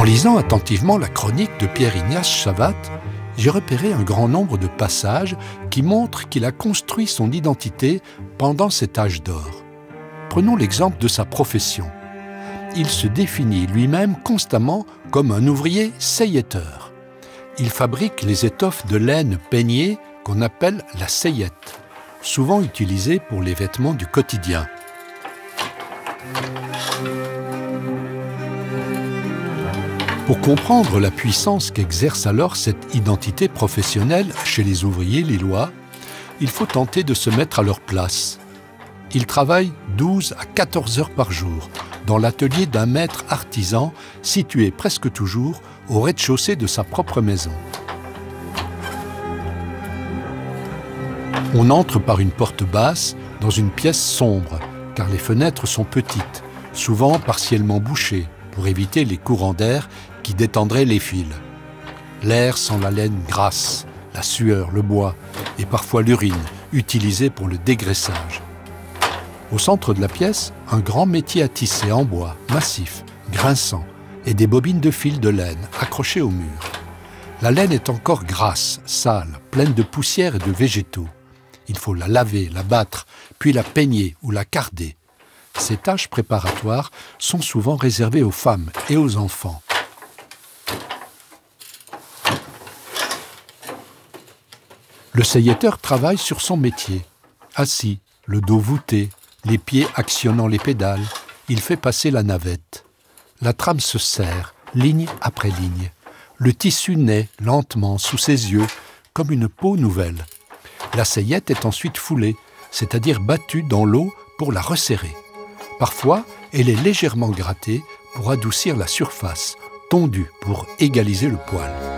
lisant attentivement la chronique de Pierre-Ignace Chavat, j'ai repéré un grand nombre de passages qui montrent qu'il a construit son identité pendant cet âge d'or. Prenons l'exemple de sa profession. Il se définit lui-même constamment comme un ouvrier seilletteur. Il fabrique les étoffes de laine peignée qu'on appelle la seillette, souvent utilisée pour les vêtements du quotidien. Pour comprendre la puissance qu'exerce alors cette identité professionnelle chez les ouvriers lillois, il faut tenter de se mettre à leur place. Ils travaillent 12 à 14 heures par jour dans l'atelier d'un maître artisan situé presque toujours au rez-de-chaussée de sa propre maison. On entre par une porte basse dans une pièce sombre, car les fenêtres sont petites, souvent partiellement bouchées, pour éviter les courants d'air qui détendraient les fils. L'air sent la laine grasse, la sueur, le bois et parfois l'urine, utilisée pour le dégraissage. Au centre de la pièce, un grand métier à tisser en bois, massif, grinçant, et des bobines de fil de laine accrochées au mur. La laine est encore grasse, sale, pleine de poussière et de végétaux. Il faut la laver, la battre, puis la peigner ou la carder. Ces tâches préparatoires sont souvent réservées aux femmes et aux enfants. Le seilletteur travaille sur son métier. Assis, le dos voûté, les pieds actionnant les pédales, il fait passer la navette. La trame se serre, ligne après ligne. Le tissu naît lentement sous ses yeux, comme une peau nouvelle. La seillette est ensuite foulée, c'est-à-dire battue dans l'eau pour la resserrer. Parfois, elle est légèrement grattée pour adoucir la surface, tondue pour égaliser le poil.